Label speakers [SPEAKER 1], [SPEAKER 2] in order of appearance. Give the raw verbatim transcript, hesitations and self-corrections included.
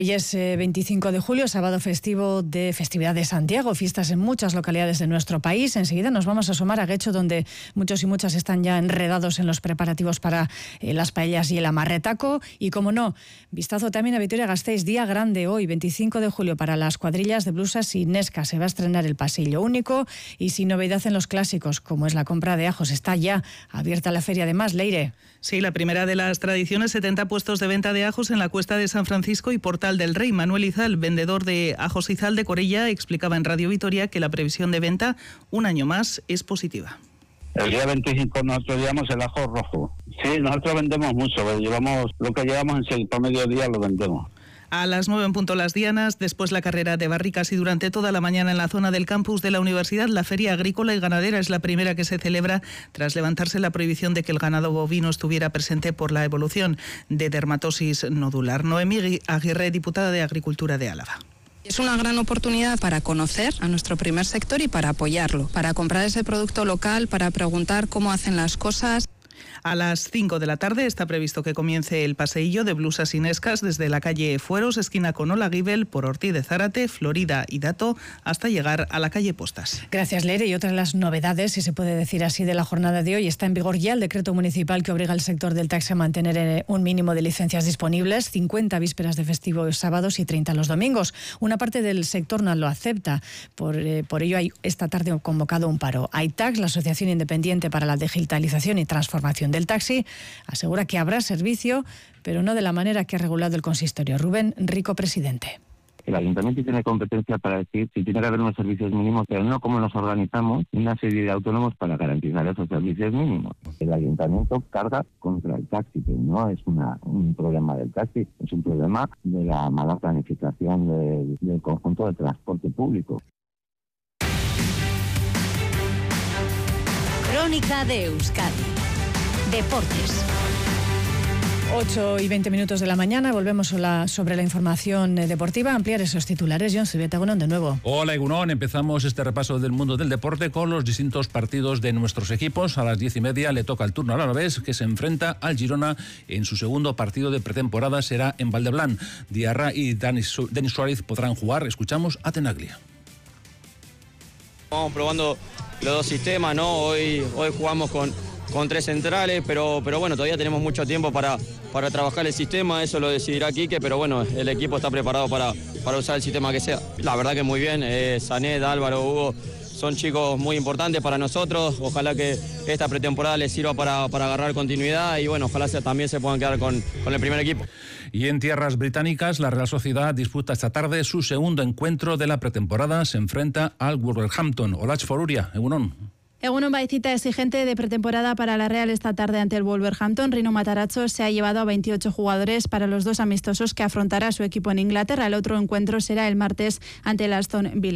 [SPEAKER 1] Hoy es eh, veinticinco de julio, sábado festivo de Festividad de Santiago, fiestas en muchas localidades de nuestro país. Enseguida nos vamos a asomar a Guecho, donde muchos y muchas están ya enredados en los preparativos para eh, las paellas y el amarretaco. Y como no, vistazo también a Vitoria-Gasteiz, día grande hoy, veinticinco de julio, para las cuadrillas de blusas y Nesca. Se va a estrenar el pasillo único y sin novedad en los clásicos, como es la compra de ajos. Está ya abierta la feria, además, Leire.
[SPEAKER 2] Sí, la primera de las tradiciones, setenta puestos de venta de ajos en la Cuesta de San Francisco y Portal del Rey. Manuel Izal, vendedor de ajos Izal de Corella, explicaba en Radio Vitoria que la previsión de venta un año más es positiva.
[SPEAKER 3] El día veinticinco nosotros llevamos el ajo rojo. Sí, nosotros vendemos mucho, llevamos lo que llevamos en seis, por mediodía lo vendemos.
[SPEAKER 2] A las nueve en punto las dianas, después la carrera de barricas y durante toda la mañana en la zona del campus de la universidad, la Feria Agrícola y Ganadera es la primera que se celebra tras levantarse la prohibición de que el ganado bovino estuviera presente por la evolución de dermatosis nodular. Noemí Aguirre, diputada de Agricultura de Álava.
[SPEAKER 4] Es una gran oportunidad para conocer a nuestro primer sector y para apoyarlo, para comprar ese producto local, para preguntar cómo hacen las cosas.
[SPEAKER 2] A las cinco de la tarde está previsto que comience el paseillo de blusas y Nescas desde la calle Fueros, esquina con Olaguibel, por Ortiz de Zárate, Florida y Dato, hasta llegar a la calle Postas.
[SPEAKER 1] Gracias, Leire. Y otra de las novedades, si se puede decir así, de la jornada de hoy, está en vigor ya el decreto municipal que obliga al sector del taxi a mantener un mínimo de licencias disponibles, cincuenta vísperas de festivos sábados y treinta los domingos. Una parte del sector no lo acepta. Por, eh, por ello hay esta tarde convocado un paro. AITAX, la Asociación Independiente para la Digitalización y Transformación del Taxi, asegura que habrá servicio, pero no de la manera que ha regulado el consistorio. Rubén Rico, presidente.
[SPEAKER 5] El ayuntamiento tiene competencia para decir si tiene que haber unos servicios mínimos, pero no cómo nos organizamos una serie de autónomos para garantizar esos servicios mínimos. El ayuntamiento carga contra el taxi, que no es una, un problema del taxi, es un problema de la mala planificación del, del conjunto de transporte público.
[SPEAKER 6] Crónica de Euskadi. Deportes.
[SPEAKER 1] ocho y veinte minutos de la mañana, volvemos sobre la información deportiva, ampliar esos titulares. John Zubieta, Egunon de nuevo.
[SPEAKER 7] Hola Egunon, empezamos este repaso del mundo del deporte con los distintos partidos de nuestros equipos. A las diez y media le toca el turno al Alavés, que se enfrenta al Girona en su segundo partido de pretemporada, será en Valdeblán. Diarra y Denis Suárez podrán jugar. Escuchamos a Tenaglia.
[SPEAKER 8] Vamos probando los dos sistemas, ¿no? Hoy, hoy jugamos con... con tres centrales, pero, pero bueno, todavía tenemos mucho tiempo para, para trabajar el sistema, eso lo decidirá Quique, pero bueno, el equipo está preparado para, para usar el sistema que sea. La verdad que muy bien, eh, Sanet, Álvaro, Hugo, son chicos muy importantes para nosotros, ojalá que esta pretemporada les sirva para, para agarrar continuidad y bueno, ojalá se, también se puedan quedar con, con el primer equipo.
[SPEAKER 7] Y en tierras británicas, la Real Sociedad disputa esta tarde su segundo encuentro de la pretemporada, se enfrenta al Wolverhampton. Olach Foruria, Egunon.
[SPEAKER 9] Egunon, va cita exigente de pretemporada para la Real esta tarde ante el Wolverhampton. Rino Matarazzo se ha llevado a veintiocho jugadores para los dos amistosos que afrontará su equipo en Inglaterra. El otro encuentro será el martes ante el Aston Villa.